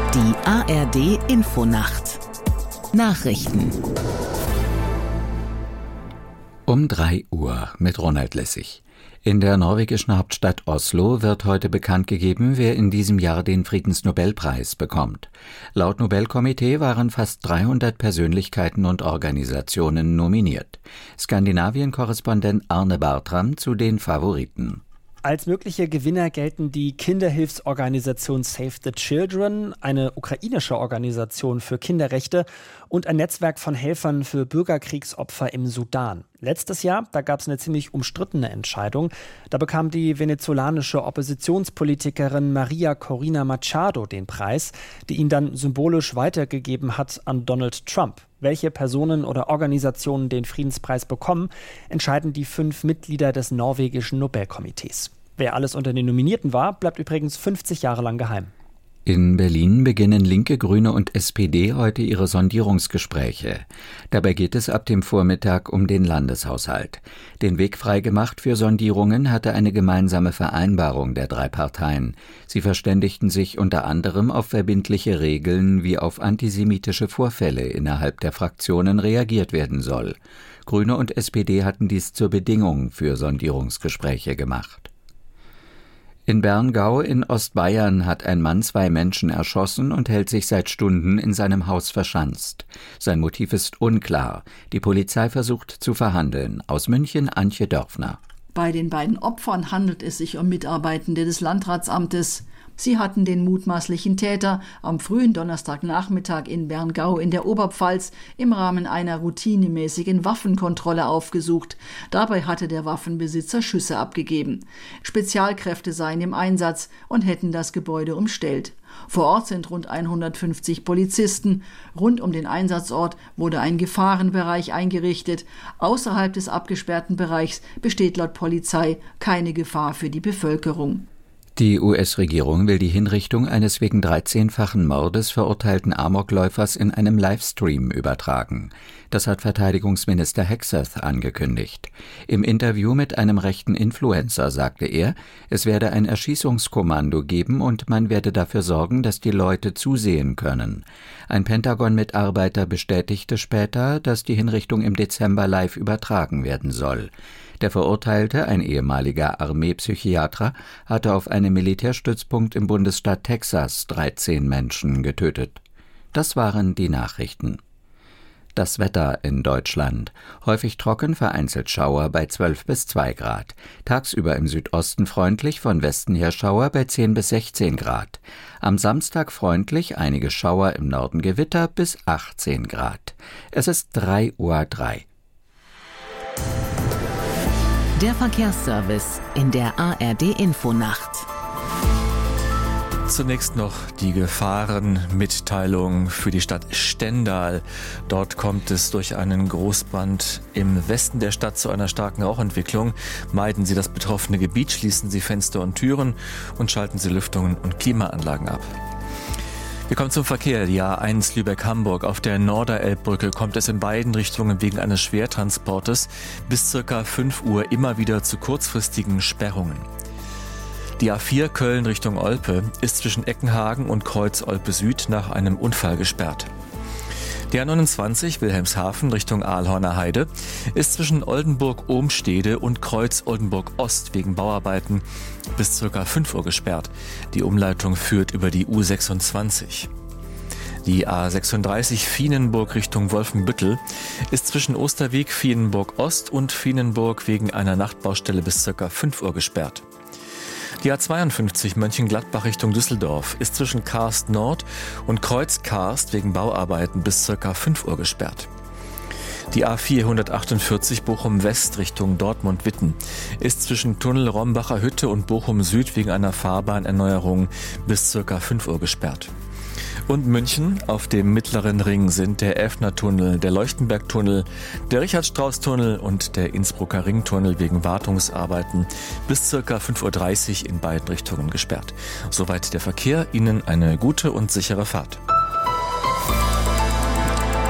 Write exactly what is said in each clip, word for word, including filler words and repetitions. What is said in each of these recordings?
Die A R D Infonacht Nachrichten Um drei Uhr mit Ronald Lessig. In der norwegischen Hauptstadt Oslo wird heute bekannt gegeben, wer in diesem Jahr den Friedensnobelpreis bekommt. Laut Nobelkomitee waren fast dreihundert Persönlichkeiten und Organisationen nominiert. Skandinavien-Korrespondent Arne Bartram zu den Favoriten. Als mögliche Gewinner gelten die Kinderhilfsorganisation Save the Children, eine ukrainische Organisation für Kinderrechte und ein Netzwerk von Helfern für Bürgerkriegsopfer im Sudan. Letztes Jahr, da gab es eine ziemlich umstrittene Entscheidung. Da bekam die venezolanische Oppositionspolitikerin Maria Corina Machado den Preis, die ihn dann symbolisch weitergegeben hat an Donald Trump. Welche Personen oder Organisationen den Friedenspreis bekommen, entscheiden die fünf Mitglieder des norwegischen Nobelkomitees. Wer alles unter den Nominierten war, bleibt übrigens fünfzig Jahre lang geheim. In Berlin beginnen Linke, Grüne und S P D heute ihre Sondierungsgespräche. Dabei geht es ab dem Vormittag um den Landeshaushalt. Den Weg freigemacht für Sondierungen hatte eine gemeinsame Vereinbarung der drei Parteien. Sie verständigten sich unter anderem auf verbindliche Regeln, wie auf antisemitische Vorfälle innerhalb der Fraktionen reagiert werden soll. Grüne und S P D hatten dies zur Bedingung für Sondierungsgespräche gemacht. In Berngau in Ostbayern hat ein Mann zwei Menschen erschossen und hält sich seit Stunden in seinem Haus verschanzt. Sein Motiv ist unklar. Die Polizei versucht zu verhandeln. Aus München Antje Dörfner. Bei den beiden Opfern handelt es sich um Mitarbeitende des Landratsamtes. Sie hatten den mutmaßlichen Täter am frühen Donnerstagnachmittag in Berngau in der Oberpfalz im Rahmen einer routinemäßigen Waffenkontrolle aufgesucht. Dabei hatte der Waffenbesitzer Schüsse abgegeben. Spezialkräfte seien im Einsatz und hätten das Gebäude umstellt. Vor Ort sind rund hundertfünfzig Polizisten. Rund um den Einsatzort wurde ein Gefahrenbereich eingerichtet. Außerhalb des abgesperrten Bereichs besteht laut Polizei keine Gefahr für die Bevölkerung. Die U S-Regierung will die Hinrichtung eines wegen dreizehnfachen Mordes verurteilten Amokläufers in einem Livestream übertragen. Das hat Verteidigungsminister Hegseth angekündigt. Im Interview mit einem rechten Influencer sagte er, es werde ein Erschießungskommando geben und man werde dafür sorgen, dass die Leute zusehen können. Ein Pentagon-Mitarbeiter bestätigte später, dass die Hinrichtung im Dezember live übertragen werden soll. Der Verurteilte, ein ehemaliger Armeepsychiater, hatte auf einem Militärstützpunkt im Bundesstaat Texas dreizehn Menschen getötet. Das waren die Nachrichten. Das Wetter in Deutschland. Häufig trocken, vereinzelt Schauer bei zwölf bis zwei Grad. Tagsüber im Südosten freundlich, von Westen her Schauer bei zehn bis sechzehn Grad. Am Samstag freundlich, einige Schauer, im Norden Gewitter bis achtzehn Grad. Es ist drei Uhr drei. Der Verkehrsservice in der A R D Infonacht. Zunächst noch die Gefahrenmitteilung für die Stadt Stendal. Dort kommt es durch einen Großbrand im Westen der Stadt zu einer starken Rauchentwicklung. Meiden Sie das betroffene Gebiet, schließen Sie Fenster und Türen und schalten Sie Lüftungen und Klimaanlagen ab. Wir kommen zum Verkehr. Die A eins Lübeck-Hamburg. Auf der Norderelbbrücke kommt es in beiden Richtungen wegen eines Schwertransportes bis ca. fünf Uhr immer wieder zu kurzfristigen Sperrungen. Die A vier Köln Richtung Olpe ist zwischen Eckenhagen und Kreuz Olpe Süd nach einem Unfall gesperrt. Die A neunundzwanzig Wilhelmshaven Richtung Aalhorner Heide ist zwischen Oldenburg-Ohmstede und Kreuz Oldenburg-Ost wegen Bauarbeiten bis ca. fünf Uhr gesperrt. Die Umleitung führt über die U sechsundzwanzig. Die A sechsunddreißig Vienenburg Richtung Wolfenbüttel ist zwischen Osterweg, Vienenburg-Ost und Vienenburg wegen einer Nachtbaustelle bis ca. fünf Uhr gesperrt. Die A zweiundfünfzig Mönchengladbach Richtung Düsseldorf ist zwischen Karst Nord und Kreuz Karst wegen Bauarbeiten bis ca. fünf Uhr gesperrt. Die A vierhundertachtundvierzig Bochum West Richtung Dortmund-Witten ist zwischen Tunnel Rombacher Hütte und Bochum Süd wegen einer Fahrbahnerneuerung bis ca. fünf Uhr gesperrt. Und München, auf dem Mittleren Ring sind der Elfner-Tunnel, der Leuchtenberg-Tunnel, der Richard-Strauss-Tunnel und der Innsbrucker Ringtunnel wegen Wartungsarbeiten bis ca. fünf Uhr dreißig in beiden Richtungen gesperrt. Soweit der Verkehr. Ihnen eine gute und sichere Fahrt.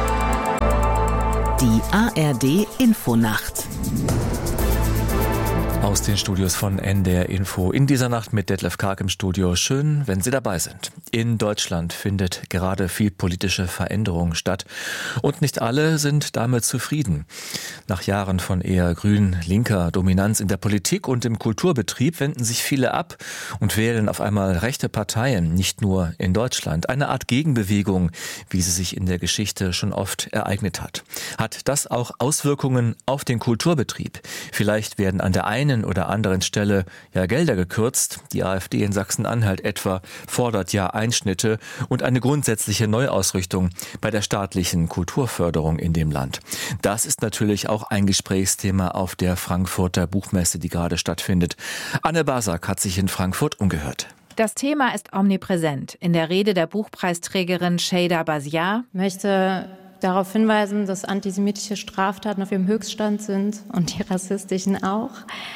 Die A R D Infonacht Aus den Studios von N D R Info in dieser Nacht mit Detlef Karg im Studio. Schön, wenn Sie dabei sind. In Deutschland findet gerade viel politische Veränderung statt und nicht alle sind damit zufrieden. Nach Jahren von eher grün-linker Dominanz in der Politik und im Kulturbetrieb wenden sich viele ab und wählen auf einmal rechte Parteien, nicht nur in Deutschland. Eine Art Gegenbewegung, wie sie sich in der Geschichte schon oft ereignet hat. Hat das auch Auswirkungen auf den Kulturbetrieb? Vielleicht werden an der einen oder anderen Stelle ja Gelder gekürzt. Die AfD in Sachsen-Anhalt etwa fordert ja Einschnitte und eine grundsätzliche Neuausrichtung bei der staatlichen Kulturförderung in dem Land. Das ist natürlich auch ein Gesprächsthema auf der Frankfurter Buchmesse, die gerade stattfindet. Anne Basak hat sich in Frankfurt umgehört. Das Thema ist omnipräsent. In der Rede der Buchpreisträgerin Sheyda Basiar möchte darauf hinweisen, dass antisemitische Straftaten auf ihrem Höchststand sind und die rassistischen auch.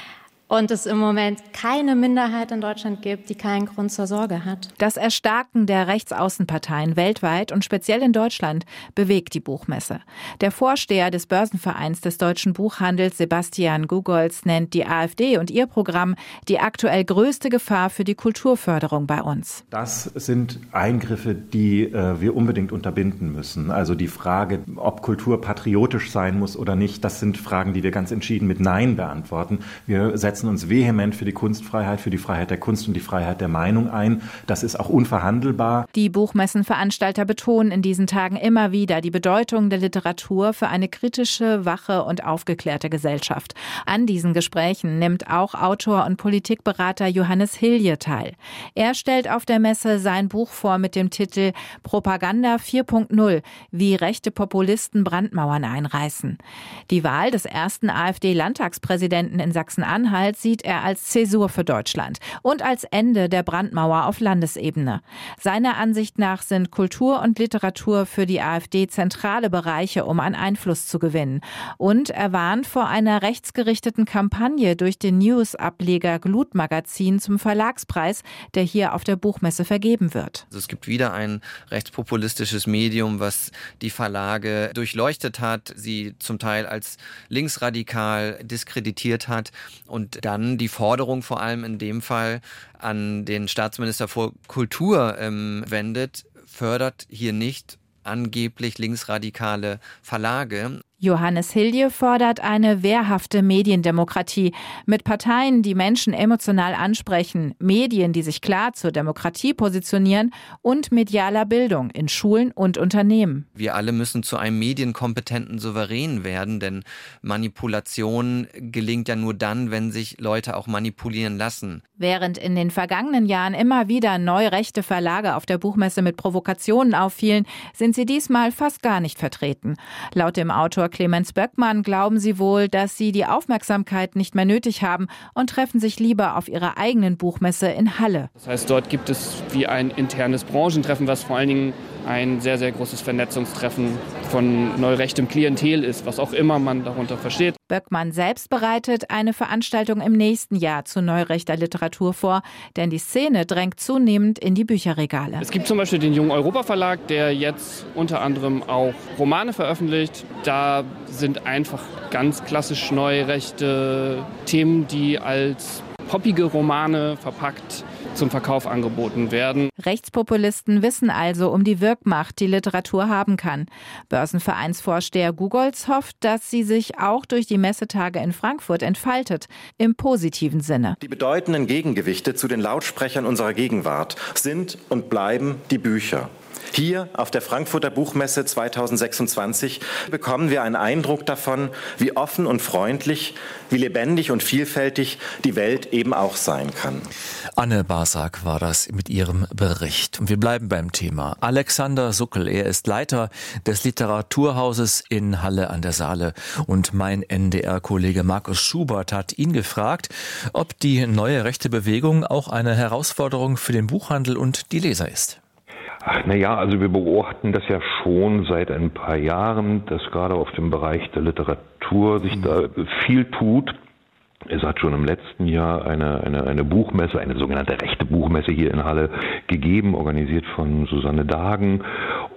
Und es im Moment keine Minderheit in Deutschland gibt, die keinen Grund zur Sorge hat. Das Erstarken der Rechtsaußenparteien weltweit und speziell in Deutschland bewegt die Buchmesse. Der Vorsteher des Börsenvereins des deutschen Buchhandels, Sebastian Gugolz, nennt die AfD und ihr Programm die aktuell größte Gefahr für die Kulturförderung bei uns. Das sind Eingriffe, die äh, wir unbedingt unterbinden müssen. Also die Frage, ob Kultur patriotisch sein muss oder nicht, das sind Fragen, die wir ganz entschieden mit Nein beantworten. Wir setzen uns vehement für die Kunstfreiheit, für die Freiheit der Kunst und die Freiheit der Meinung ein. Das ist auch unverhandelbar. Die Buchmessenveranstalter betonen in diesen Tagen immer wieder die Bedeutung der Literatur für eine kritische, wache und aufgeklärte Gesellschaft. An diesen Gesprächen nimmt auch Autor und Politikberater Johannes Hilje teil. Er stellt auf der Messe sein Buch vor mit dem Titel Propaganda vier Punkt null, wie rechte Populisten Brandmauern einreißen. Die Wahl des ersten AfD-Landtagspräsidenten in Sachsen-Anhalt sieht er als Zäsur für Deutschland und als Ende der Brandmauer auf Landesebene. Seiner Ansicht nach sind Kultur und Literatur für die AfD zentrale Bereiche, um an Einfluss zu gewinnen. Und er warnt vor einer rechtsgerichteten Kampagne durch den News-Ableger Glut-Magazin zum Verlagspreis, der hier auf der Buchmesse vergeben wird. Also es gibt wieder ein rechtspopulistisches Medium, was die Verlage durchleuchtet hat, sie zum Teil als linksradikal diskreditiert hat und dann die Forderung vor allem in dem Fall an den Staatsminister für Kultur ähm, wendet, fördert hier nicht angeblich linksradikale Verlage. Johannes Hilje fordert eine wehrhafte Mediendemokratie mit Parteien, die Menschen emotional ansprechen, Medien, die sich klar zur Demokratie positionieren und medialer Bildung in Schulen und Unternehmen. Wir alle müssen zu einem medienkompetenten Souverän werden, denn Manipulation gelingt ja nur dann, wenn sich Leute auch manipulieren lassen. Während in den vergangenen Jahren immer wieder neurechte Verlage auf der Buchmesse mit Provokationen auffielen, sind sie diesmal fast gar nicht vertreten. Laut dem Autor Clemens Böckmann glauben sie wohl, dass sie die Aufmerksamkeit nicht mehr nötig haben und treffen sich lieber auf ihrer eigenen Buchmesse in Halle. Das heißt, dort gibt es wie ein internes Branchentreffen, was vor allen Dingen ein sehr, sehr großes Vernetzungstreffen von neurechtem Klientel ist, was auch immer man darunter versteht. Böckmann selbst bereitet eine Veranstaltung im nächsten Jahr zu neurechter Literatur vor, denn die Szene drängt zunehmend in die Bücherregale. Es gibt zum Beispiel den Jungen Europa Verlag, der jetzt unter anderem auch Romane veröffentlicht. Da sind einfach ganz klassisch neurechte Themen, die als poppige Romane verpackt zum Verkauf angeboten werden. Rechtspopulisten wissen also um die Wirkmacht, die Literatur haben kann. Börsenvereinsvorsteher Gugolz hofft, dass sie sich auch durch die Messetage in Frankfurt entfaltet, im positiven Sinne. Die bedeutenden Gegengewichte zu den Lautsprechern unserer Gegenwart sind und bleiben die Bücher. Hier auf der Frankfurter Buchmesse zweitausendsechsundzwanzig bekommen wir einen Eindruck davon, wie offen und freundlich, wie lebendig und vielfältig die Welt eben auch sein kann. Anne Basak war das mit ihrem Bericht. Und wir bleiben beim Thema. Alexander Suckel, er ist Leiter des Literaturhauses in Halle an der Saale. Und mein N D R-Kollege Markus Schubert hat ihn gefragt, ob die neue rechte Bewegung auch eine Herausforderung für den Buchhandel und die Leser ist. Ach, na ja, also wir beobachten das ja schon seit ein paar Jahren, dass gerade auf dem Bereich der Literatur sich da viel tut. Es hat schon im letzten Jahr eine, eine, eine Buchmesse, eine sogenannte rechte Buchmesse hier in Halle gegeben, organisiert von Susanne Dagen.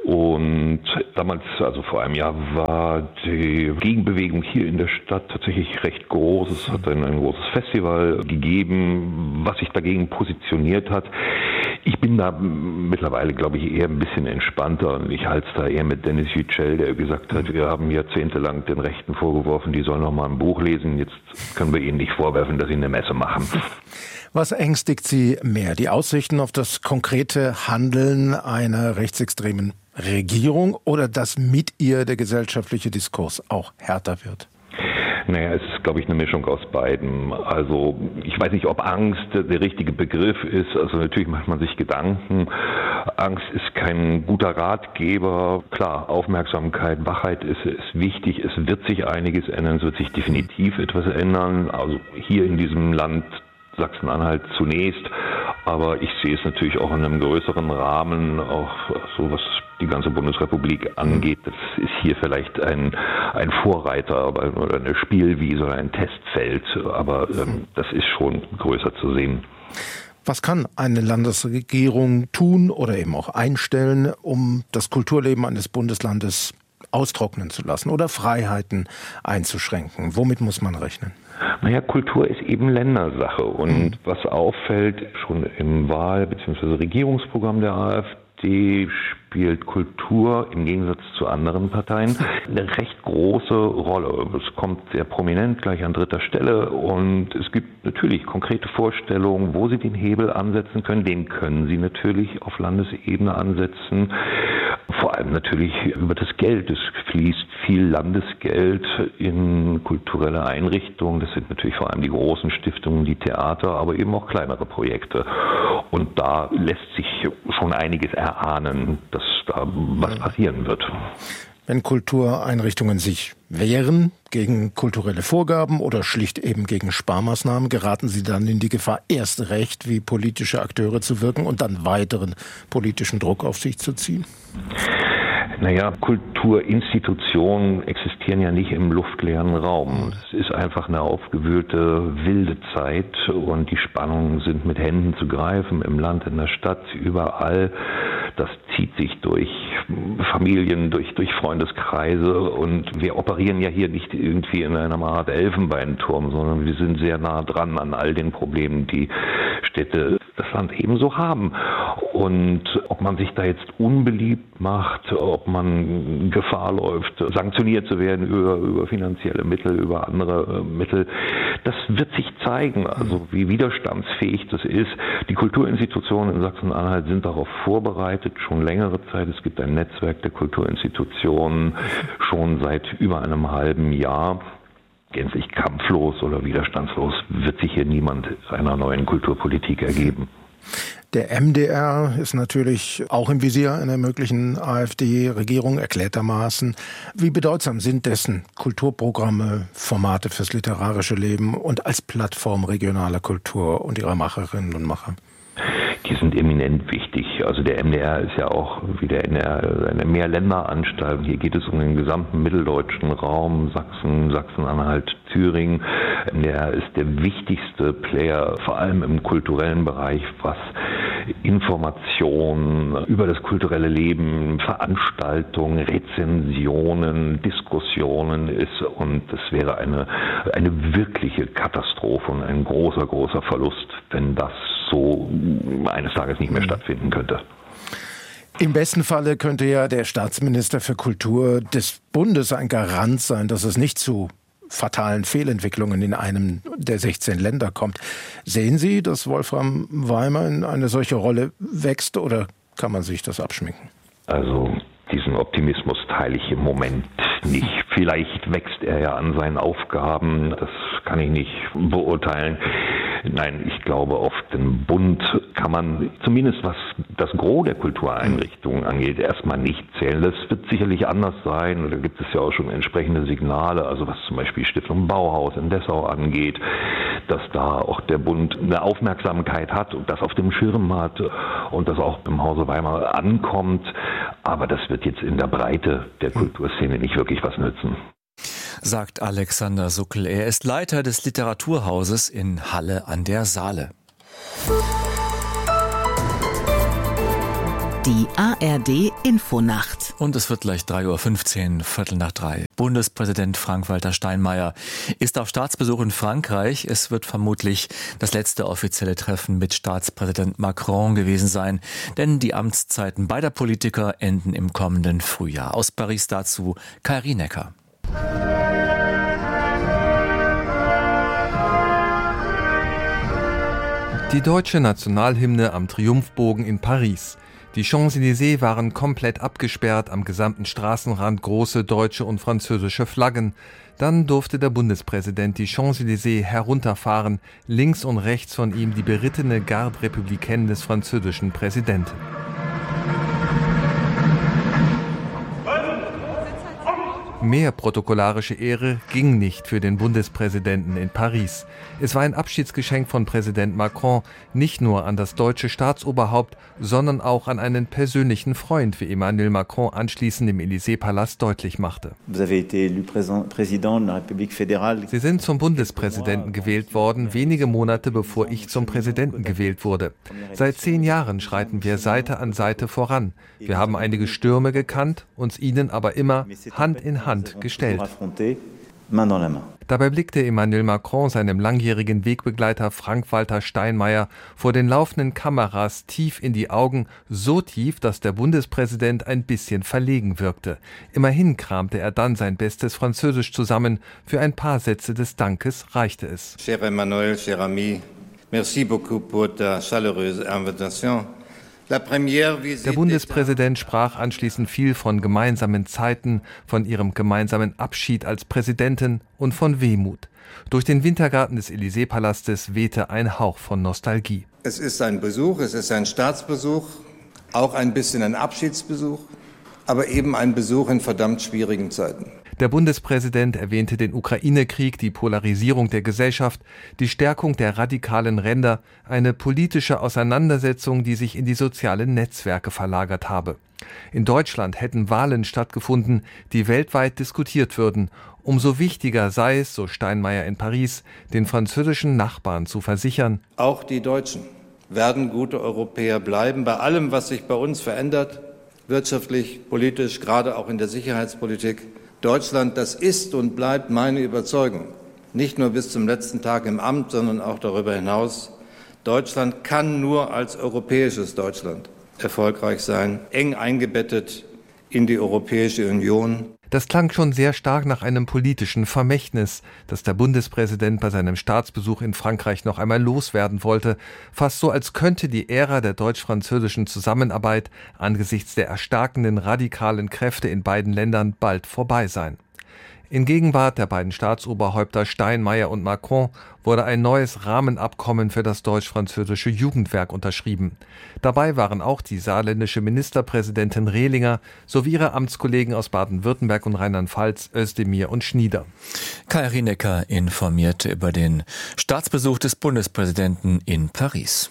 Und damals, also vor einem Jahr, war die Gegenbewegung hier in der Stadt tatsächlich recht groß. Es hat ein, ein großes Festival gegeben, was sich dagegen positioniert hat. Ich bin da mittlerweile, glaube ich, eher ein bisschen entspannter und ich halte es da eher mit Dennis Yücel, der gesagt hat, wir haben jahrzehntelang den Rechten vorgeworfen, die sollen noch mal ein Buch lesen. Jetzt können wir ihnen nicht vorwerfen, dass sie eine Messe machen. Was ängstigt Sie mehr? Die Aussichten auf das konkrete Handeln einer rechtsextremen Regierung oder dass mit ihr der gesellschaftliche Diskurs auch härter wird? Naja, es ist, glaube ich, eine Mischung aus beiden. Also ich weiß nicht, ob Angst der richtige Begriff ist. Also natürlich macht man sich Gedanken. Angst ist kein guter Ratgeber. Klar, Aufmerksamkeit, Wachheit ist, ist wichtig. Es wird sich einiges ändern. Es wird sich definitiv etwas ändern. Also hier in diesem Land Sachsen-Anhalt zunächst, aber ich sehe es natürlich auch in einem größeren Rahmen, auch so was die ganze Bundesrepublik angeht. Das ist hier vielleicht ein, ein Vorreiter oder eine Spielwiese oder ein Testfeld, aber ähm, das ist schon größer zu sehen. Was kann eine Landesregierung tun oder eben auch einstellen, um das Kulturleben eines Bundeslandes austrocknen zu lassen oder Freiheiten einzuschränken? Womit muss man rechnen? Naja, Kultur ist eben Ländersache und was auffällt, schon im Wahl- bzw. Regierungsprogramm der AfD spielt Kultur im Gegensatz zu anderen Parteien eine recht große Rolle. Es kommt sehr prominent gleich an dritter Stelle und es gibt natürlich konkrete Vorstellungen, wo sie den Hebel ansetzen können. Den können sie natürlich auf Landesebene ansetzen. Vor allem natürlich über das Geld. Es fließt viel Landesgeld in kulturelle Einrichtungen. Das sind natürlich vor allem die großen Stiftungen, die Theater, aber eben auch kleinere Projekte. Und da lässt sich schon einiges erahnen, dass da was passieren wird. Wenn Kultureinrichtungen sich wehren gegen kulturelle Vorgaben oder schlicht eben gegen Sparmaßnahmen, geraten sie dann in die Gefahr, erst recht wie politische Akteure zu wirken und dann weiteren politischen Druck auf sich zu ziehen? Naja, Kulturinstitutionen existieren ja nicht im luftleeren Raum. Es ist einfach eine aufgewühlte, wilde Zeit und die Spannungen sind mit Händen zu greifen, im Land, in der Stadt, überall. Das zieht sich durch Familien, durch, durch Freundeskreise und wir operieren ja hier nicht irgendwie in einer Art Elfenbeinturm, sondern wir sind sehr nah dran an all den Problemen, die Städte, das Land ebenso haben. Und ob man sich da jetzt unbeliebt macht, ob man Gefahr läuft, sanktioniert zu werden über, über finanzielle Mittel, über andere Mittel, das wird sich zeigen, also wie widerstandsfähig das ist. Die Kulturinstitutionen in Sachsen-Anhalt sind darauf vorbereitet, schon längere Zeit. Es gibt ein Netzwerk der Kulturinstitutionen schon seit über einem halben Jahr. Gänzlich kampflos oder widerstandslos wird sich hier niemand einer neuen Kulturpolitik ergeben. Der M D R ist natürlich auch im Visier einer möglichen AfD-Regierung, erklärtermaßen. Wie bedeutsam sind dessen Kulturprogramme, Formate fürs literarische Leben und als Plattform regionaler Kultur und ihrer Macherinnen und Macher? Die sind eminent wichtig. Also der M D R ist ja auch wie der N D R eine Mehrländeranstalt. Hier geht es um den gesamten mitteldeutschen Raum, Sachsen, Sachsen-Anhalt, Thüringen. M D R ist der wichtigste Player, vor allem im kulturellen Bereich, was Informationen über das kulturelle Leben, Veranstaltungen, Rezensionen, Diskussionen ist. Und das wäre eine, eine wirkliche Katastrophe und ein großer, großer Verlust, wenn das so eines Tages nicht mehr stattfinden könnte. Im besten Falle könnte ja der Staatsminister für Kultur des Bundes ein Garant sein, dass es nicht zu fatalen Fehlentwicklungen in einem der sechzehn Länder kommt. Sehen Sie, dass Wolfram Weimer in eine solche Rolle wächst oder kann man sich das abschminken? Also diesen Optimismus teile ich im Moment nicht. Vielleicht wächst er ja an seinen Aufgaben, das kann ich nicht beurteilen. Nein, ich glaube, auf den Bund kann man zumindest was das Gros der Kultureinrichtungen angeht, erstmal nicht zählen. Das wird sicherlich anders sein. Da gibt es ja auch schon entsprechende Signale, also was zum Beispiel Stiftung Bauhaus in Dessau angeht, dass da auch der Bund eine Aufmerksamkeit hat und das auf dem Schirm hat und das auch im Hause Weimar ankommt. Aber das wird jetzt in der Breite der Kulturszene nicht wirklich was nützen. Sagt Alexander Suckel. Er ist Leiter des Literaturhauses in Halle an der Saale. Die A R D Infonacht Und es wird gleich drei Uhr fünfzehn, Viertel nach drei. Bundespräsident Frank-Walter Steinmeier ist auf Staatsbesuch in Frankreich. Es wird vermutlich das letzte offizielle Treffen mit Staatspräsident Macron gewesen sein, denn die Amtszeiten beider Politiker enden im kommenden Frühjahr. Aus Paris dazu Kai Rienecker. Die deutsche Nationalhymne am Triumphbogen in Paris. Die Champs-Élysées waren komplett abgesperrt, am gesamten Straßenrand große deutsche und französische Flaggen. Dann durfte der Bundespräsident die Champs-Élysées herunterfahren, links und rechts von ihm die berittene Garde républicaine des französischen Präsidenten. Mehr protokollarische Ehre ging nicht für den Bundespräsidenten in Paris. Es war ein Abschiedsgeschenk von Präsident Macron, nicht nur an das deutsche Staatsoberhaupt, sondern auch an einen persönlichen Freund, wie Emmanuel Macron anschließend im Élysée-Palast deutlich machte. Sie sind zum Bundespräsidenten gewählt worden, wenige Monate bevor ich zum Präsidenten gewählt wurde. Seit zehn Jahren schreiten wir Seite an Seite voran. Wir haben einige Stürme gekannt, uns ihnen aber immer Hand in Hand gestellt. Dabei blickte Emmanuel Macron seinem langjährigen Wegbegleiter Frank-Walter Steinmeier vor den laufenden Kameras tief in die Augen, so tief, dass der Bundespräsident ein bisschen verlegen wirkte. Immerhin kramte er dann sein bestes Französisch zusammen. Für ein paar Sätze des Dankes reichte es. Cher Emmanuel, cher ami, merci beaucoup pour ta chaleureuse invitation. Der Bundespräsident sprach anschließend viel von gemeinsamen Zeiten, von ihrem gemeinsamen Abschied als Präsidentin und von Wehmut. Durch den Wintergarten des Élysée-Palastes wehte ein Hauch von Nostalgie. Es ist ein Besuch, es ist ein Staatsbesuch, auch ein bisschen ein Abschiedsbesuch, aber eben ein Besuch in verdammt schwierigen Zeiten. Der Bundespräsident erwähnte den Ukraine-Krieg, die Polarisierung der Gesellschaft, die Stärkung der radikalen Ränder, eine politische Auseinandersetzung, die sich in die sozialen Netzwerke verlagert habe. In Deutschland hätten Wahlen stattgefunden, die weltweit diskutiert würden. Umso wichtiger sei es, so Steinmeier in Paris, den französischen Nachbarn zu versichern: Auch die Deutschen werden gute Europäer bleiben, bei allem, was sich bei uns verändert, wirtschaftlich, politisch, gerade auch in der Sicherheitspolitik. Deutschland, das ist und bleibt meine Überzeugung, nicht nur bis zum letzten Tag im Amt, sondern auch darüber hinaus. Deutschland kann nur als europäisches Deutschland erfolgreich sein, eng eingebettet in die Europäische Union. Das klang schon sehr stark nach einem politischen Vermächtnis, das der Bundespräsident bei seinem Staatsbesuch in Frankreich noch einmal loswerden wollte, fast so, als könnte die Ära der deutsch-französischen Zusammenarbeit angesichts der erstarkenden radikalen Kräfte in beiden Ländern bald vorbei sein. In Gegenwart der beiden Staatsoberhäupter Steinmeier und Macron wurde ein neues Rahmenabkommen für das deutsch-französische Jugendwerk unterschrieben. Dabei waren auch die saarländische Ministerpräsidentin Rehlinger sowie ihre Amtskollegen aus Baden-Württemberg und Rheinland-Pfalz, Özdemir und Schnieder. Kai Rienecker informierte über den Staatsbesuch des Bundespräsidenten in Paris.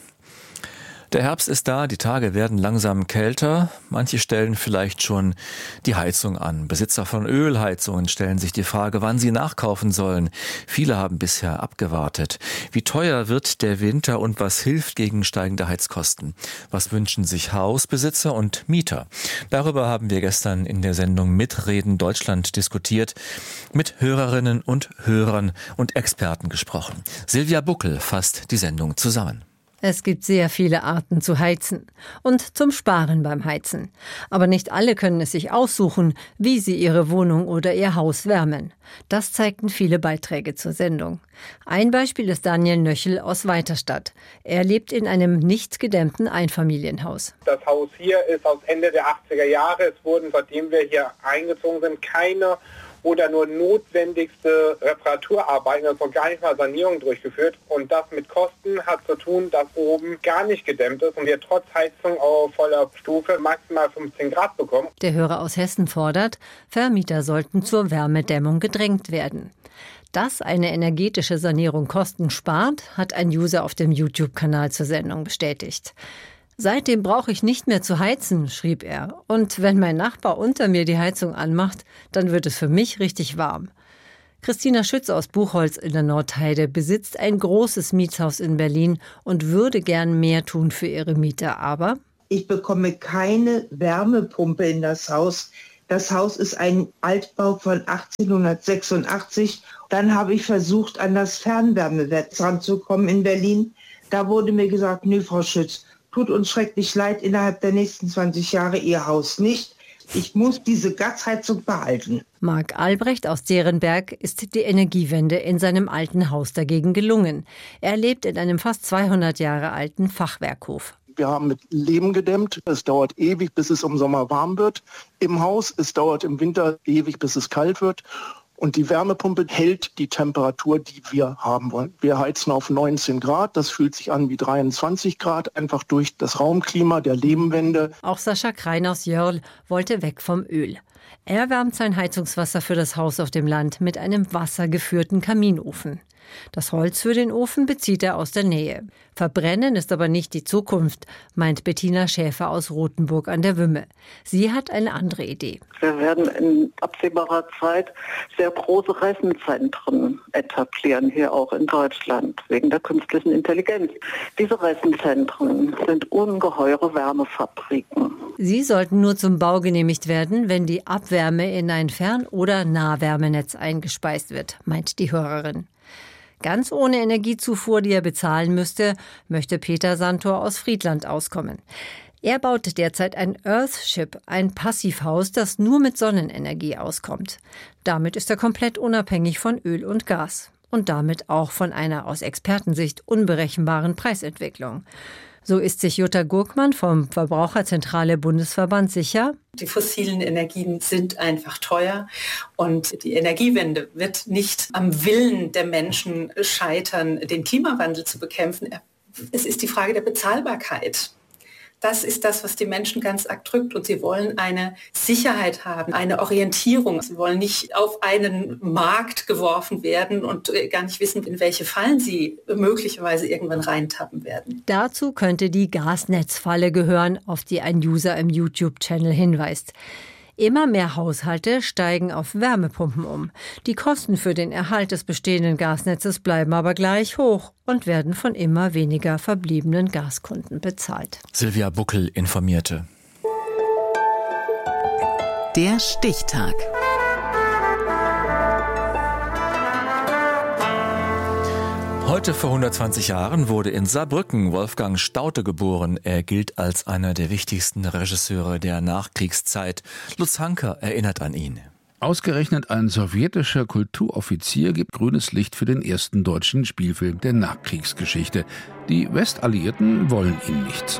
Der Herbst ist da, die Tage werden langsam kälter. Manche stellen vielleicht schon die Heizung an. Besitzer von Ölheizungen stellen sich die Frage, wann sie nachkaufen sollen. Viele haben bisher abgewartet. Wie teuer wird der Winter und was hilft gegen steigende Heizkosten? Was wünschen sich Hausbesitzer und Mieter? Darüber haben wir gestern in der Sendung Mitreden Deutschland diskutiert, mit Hörerinnen und Hörern und Experten gesprochen. Silvia Buckel fasst die Sendung zusammen. Es gibt sehr viele Arten zu heizen und zum Sparen beim Heizen. Aber nicht alle können es sich aussuchen, wie sie ihre Wohnung oder ihr Haus wärmen. Das zeigten viele Beiträge zur Sendung. Ein Beispiel ist Daniel Nöchel aus Weiterstadt. Er lebt in einem nicht gedämmten Einfamilienhaus. Das Haus hier ist aus Ende der achtziger Jahre. Es wurden, seitdem wir hier eingezogen sind, keine oder nur notwendigste Reparaturarbeiten, also gar nicht mal Sanierung durchgeführt. Und das mit Kosten hat zu tun, dass oben gar nicht gedämmt ist und wir trotz Heizung auf voller Stufe maximal fünfzehn Grad bekommen. Der Hörer aus Hessen fordert, Vermieter sollten zur Wärmedämmung gedrängt werden. Dass eine energetische Sanierung Kosten spart, hat ein User auf dem YouTube-Kanal zur Sendung bestätigt. Seitdem brauche ich nicht mehr zu heizen, schrieb er. Und wenn mein Nachbar unter mir die Heizung anmacht, dann wird es für mich richtig warm. Christina Schütz aus Buchholz in der Nordheide besitzt ein großes Mietshaus in Berlin und würde gern mehr tun für ihre Mieter. Aber Ich bekomme keine Wärmepumpe in das Haus. Das Haus ist ein Altbau von achtzehnhundertsechsundachtzig. Dann habe ich versucht, an das Fernwärmenetz ranzukommen in Berlin. Da wurde mir gesagt, nö, Frau Schütz, tut uns schrecklich leid, innerhalb der nächsten zwanzig Jahre Ihr Haus nicht. Ich muss diese Gasheizung behalten. Marc Albrecht aus Derenberg ist die Energiewende in seinem alten Haus dagegen gelungen. Er lebt in einem fast zweihundert Jahre alten Fachwerkhof. Wir haben mit Lehm gedämmt. Es dauert ewig, bis es im Sommer warm wird im Haus. Es dauert im Winter ewig, bis es kalt wird. Und die Wärmepumpe hält die Temperatur, die wir haben wollen. Wir heizen auf neunzehn Grad. Das fühlt sich an wie dreiundzwanzig Grad, einfach durch das Raumklima der Lehmwände. Auch Sascha Krein aus Jörl wollte weg vom Öl. Er wärmt sein Heizungswasser für das Haus auf dem Land mit einem wassergeführten Kaminofen. Das Holz für den Ofen bezieht er aus der Nähe. Verbrennen ist aber nicht die Zukunft, meint Bettina Schäfer aus Rothenburg an der Wümme. Sie hat eine andere Idee. Wir werden in absehbarer Zeit sehr große Rechenzentren etablieren, hier auch in Deutschland, wegen der künstlichen Intelligenz. Diese Rechenzentren sind ungeheure Wärmefabriken. Sie sollten nur zum Bau genehmigt werden, wenn die Abwärme in ein Fern- oder Nahwärmenetz eingespeist wird, meint die Hörerin. Ganz ohne Energiezufuhr, die er bezahlen müsste, möchte Peter Santor aus Friedland auskommen. Er baut derzeit ein Earthship, ein Passivhaus, das nur mit Sonnenenergie auskommt. Damit ist er komplett unabhängig von Öl und Gas und damit auch von einer aus Expertensicht unberechenbaren Preisentwicklung. So ist sich Jutta Gurkmann vom Verbraucherzentrale Bundesverband sicher: Die fossilen Energien sind einfach teuer und die Energiewende wird nicht am Willen der Menschen scheitern, den Klimawandel zu bekämpfen. Es ist die Frage der Bezahlbarkeit. Das ist das, was die Menschen ganz arg drückt, und sie wollen eine Sicherheit haben, eine Orientierung. Sie wollen nicht auf einen Markt geworfen werden und gar nicht wissen, in welche Fallen sie möglicherweise irgendwann reintappen werden. Dazu könnte die Gasnetzfalle gehören, auf die ein User im YouTube-Channel hinweist. Immer mehr Haushalte steigen auf Wärmepumpen um. Die Kosten für den Erhalt des bestehenden Gasnetzes bleiben aber gleich hoch und werden von immer weniger verbliebenen Gaskunden bezahlt. Silvia Buckel informierte. Der Stichtag. Heute vor hundertzwanzig Jahren wurde in Saarbrücken Wolfgang Staudte geboren. Er gilt als einer der wichtigsten Regisseure der Nachkriegszeit. Lutz Hanker erinnert an ihn. Ausgerechnet ein sowjetischer Kulturoffizier gibt grünes Licht für den ersten deutschen Spielfilm der Nachkriegsgeschichte. Die Westalliierten wollen ihn nicht.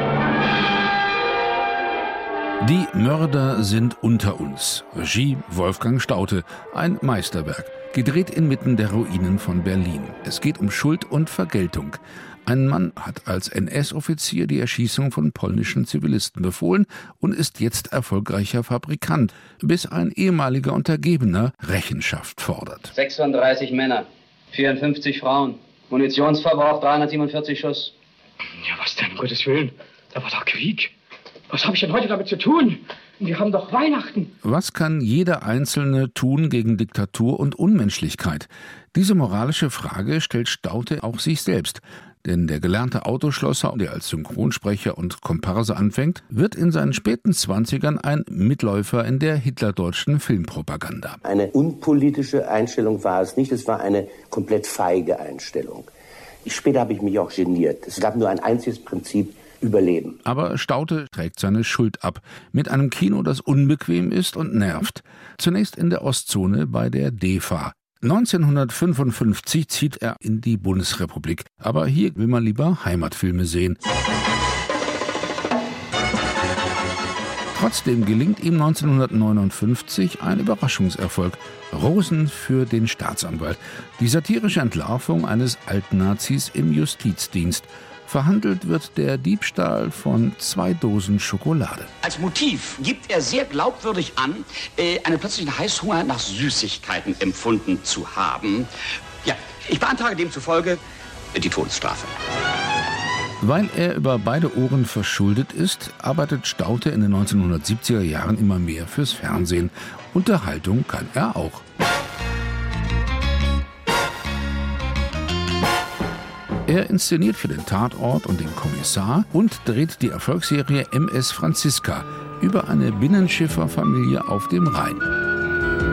Die Mörder sind unter uns. Regie Wolfgang Staudte. Ein Meisterwerk. Gedreht inmitten der Ruinen von Berlin. Es geht um Schuld und Vergeltung. Ein Mann hat als N S-Offizier die Erschießung von polnischen Zivilisten befohlen und ist jetzt erfolgreicher Fabrikant, bis ein ehemaliger Untergebener Rechenschaft fordert. sechsunddreißig Männer, vierundfünfzig Frauen, Munitionsverbrauch dreihundertsiebenundvierzig Schuss. Ja, was denn, um Gottes Willen? Da war doch Krieg. Was habe ich denn heute damit zu tun? Wir haben doch Weihnachten. Was kann jeder Einzelne tun gegen Diktatur und Unmenschlichkeit? Diese moralische Frage stellt Staudte auch sich selbst. Denn der gelernte Autoschlosser, der als Synchronsprecher und Komparse anfängt, wird in seinen späten Zwanzigern ein Mitläufer in der hitlerdeutschen Filmpropaganda. Eine unpolitische Einstellung war es nicht, es war eine komplett feige Einstellung. Später habe ich mich auch geniert. Es gab nur ein einziges Prinzip: Überleben. Aber Staudte trägt seine Schuld ab. Mit einem Kino, das unbequem ist und nervt. Zunächst in der Ostzone bei der D E F A. neunzehnhundertfünfundfünfzig zieht er in die Bundesrepublik. Aber hier will man lieber Heimatfilme sehen. Trotzdem gelingt ihm neunzehnhundertneunundfünfzig ein Überraschungserfolg. Rosen für den Staatsanwalt. Die satirische Entlarvung eines Altnazis im Justizdienst. Verhandelt wird der Diebstahl von zwei Dosen Schokolade. Als Motiv gibt er sehr glaubwürdig an, einen plötzlichen Heißhunger nach Süßigkeiten empfunden zu haben. Ja, ich beantrage demzufolge die Todesstrafe. Weil er über beide Ohren verschuldet ist, arbeitet Staudte in den neunzehnhundertsiebziger Jahren immer mehr fürs Fernsehen. Unterhaltung kann er auch. Er inszeniert für den Tatort und den Kommissar und dreht die Erfolgsserie M S Franziska über eine Binnenschifferfamilie auf dem Rhein.